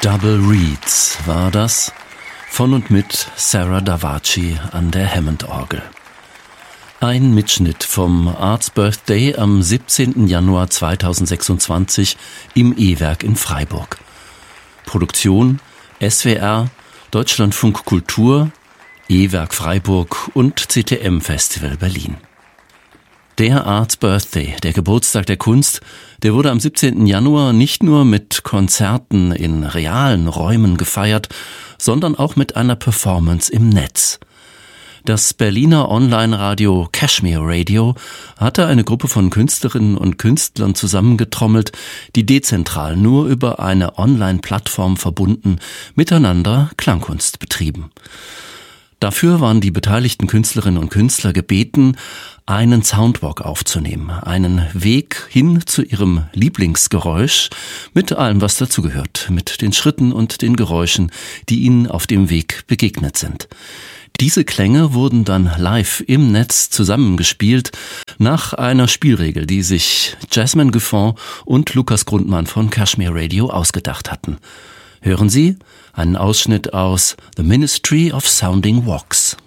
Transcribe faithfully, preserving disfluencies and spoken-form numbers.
Double Reeds war das, von und mit Sarah Davachi an der Hammond-Orgel. Ein Mitschnitt vom Arts Birthday am siebzehnten Januar zweitausendsechsundzwanzig im E-Werk in Freiburg. Produktion S W R, Deutschlandfunk Kultur, E-Werk Freiburg und C T M Festival Berlin. Der Arts Birthday, der Geburtstag der Kunst, der wurde am siebzehnten Januar nicht nur mit Konzerten in realen Räumen gefeiert, sondern auch mit einer Performance im Netz. Das Berliner Online-Radio Kashmir Radio hatte eine Gruppe von Künstlerinnen und Künstlern zusammengetrommelt, die dezentral nur über eine Online-Plattform verbunden miteinander Klangkunst betrieben. Dafür waren die beteiligten Künstlerinnen und Künstler gebeten, einen Soundwalk aufzunehmen, einen Weg hin zu ihrem Lieblingsgeräusch mit allem, was dazugehört, mit den Schritten und den Geräuschen, die ihnen auf dem Weg begegnet sind. Diese Klänge wurden dann live im Netz zusammengespielt, nach einer Spielregel, die sich Jasmine Guffin und Lukas Grundmann von Kashmir Radio ausgedacht hatten. Hören Sie einen Ausschnitt aus The Ministry of Sounding Walks.